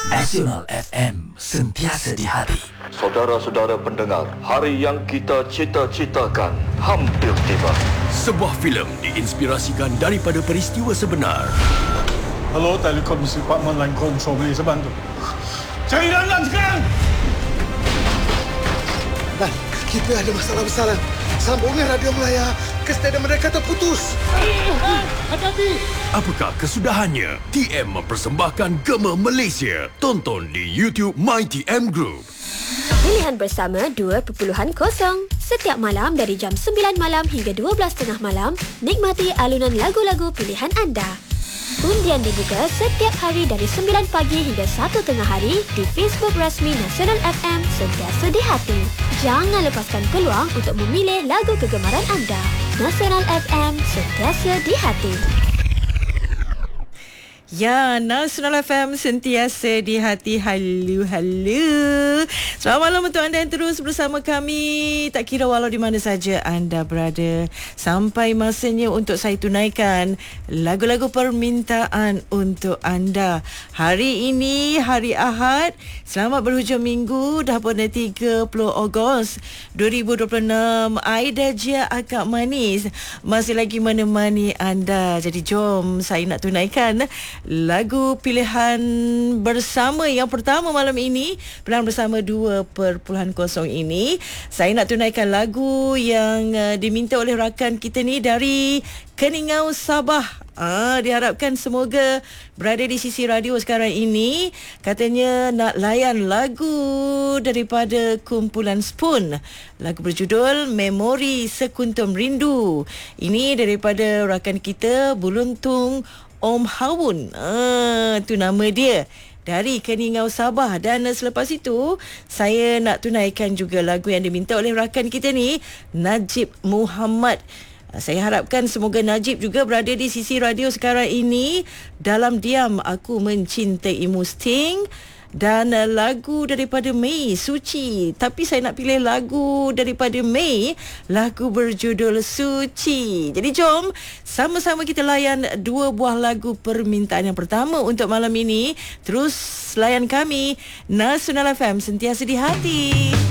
Nasional FM, sentiasa di hati. Saudara-saudara pendengar, hari yang kita cita-citakan hampir tiba. Sebuah filem diinspirasikan daripada peristiwa sebenar. Hello, Telekom Department Line Control, boleh saya bantu? Cari Lan sekarang! Lan, kita ada masalah besar, Lan. Sambungan radio Melaya ke stadium mereka terputus. Hati-hati! Apakah kesudahannya? TM mempersembahkan Gema Malaysia. Tonton di YouTube MyTM Group. Pilihan bersama 2.0. Setiap malam dari jam 9 malam hingga 12.30 malam, nikmati alunan lagu-lagu pilihan anda. Undian dibuka setiap hari dari 9 pagi hingga 1 tengah hari di Facebook rasmi Nasional FM, sentiasa di hati. Jangan lepaskan peluang untuk memilih lagu kegemaran anda. Nasional FM, sentiasa di hati. Ya, Nasional FM sentiasa di hati. Halo. Selamat malam untuk anda yang terus bersama kami. Tak kira walau di mana saja anda berada. Sampai masanya untuk saya tunaikan lagu-lagu permintaan untuk anda. Hari ini, hari Ahad. Selamat berhujung minggu. Dah pun 30 Ogos 2026. Aida Jia Akak Manis masih lagi menemani anda. Jadi jom saya nak tunaikan lagu pilihan bersama yang pertama malam ini. Pilihan bersama 2.0 ini. Saya nak tunaikan lagu yang diminta oleh rakan kita ni dari Keningau, Sabah. Diharapkan semoga berada di sisi radio sekarang ini. Katanya nak layan lagu daripada kumpulan Spoon. Lagu berjudul Memori Sekuntum Rindu. Ini daripada rakan kita Buluntung Om Hawun. Tu nama dia, dari Keningau, Sabah. Dan selepas itu saya nak tunaikan juga lagu yang diminta oleh rakan kita ni, Najib Muhammad. Saya harapkan semoga Najib juga berada di sisi radio sekarang ini. Dalam diam aku mencintaimu, Sting. Dan lagu daripada Mei, Suci. Tapi saya nak pilih lagu daripada Mei, lagu berjudul Suci. Jadi jom sama-sama kita layan 2 buah lagu permintaan yang pertama untuk malam ini. Terus layan kami, Nasional FM, sentiasa di hati.